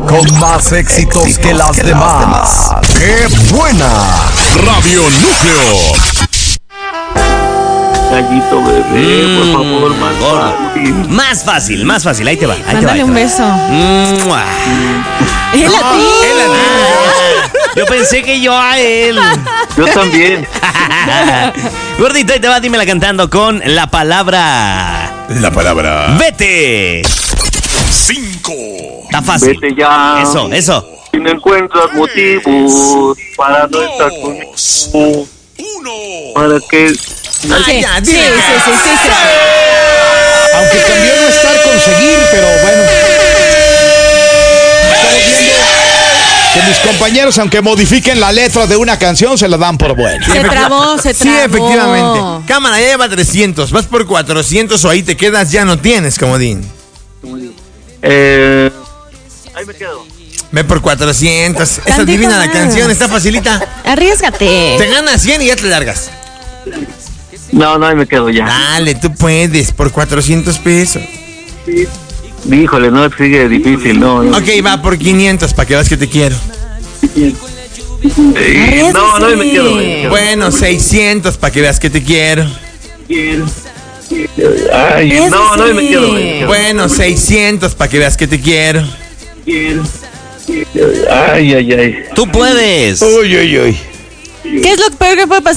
con más éxitos que las demás. ¡Qué buena! Radio Núcleo. Gallito bebé, por favor, Más fácil, ahí te va. Mándale un beso. ¡Mua! ¡Él a ti! Yo pensé que yo a él. Yo también. Gordito, ahí te va, dímela cantando con la palabra. Vete. 5. Está fácil. Vete ya. Eso. Si no encuentras motivos para no estar conmigo, 1. para que... Sí. Aunque cambió no estar conseguir, pero bueno. Estamos viendo que mis compañeros, aunque modifiquen la letra de una canción, se la dan por buena. Se trabó. Sí, efectivamente. Cámara, ya lleva 300. Vas por 400 o ahí te quedas, ya no tienes, comodín. Ahí me quedo. Ve por 400. Esa Tantito adivina la más. canción, está facilita. Arriésgate. Te ganas 100 y ya te largas. No, ahí me quedo ya. Dale, tú puedes, por 400 pesos. Híjole, no, sigue difícil, no. Ok, va por 500 para que veas que te quiero. No, ahí me quedo. Bueno, 600 para que veas que te quiero. Ay, no, ahí me quedo. Bueno, 600 para que veas que te quiero. Ay. Tú puedes. Uy. ¿Qué es lo peor que puede pasar?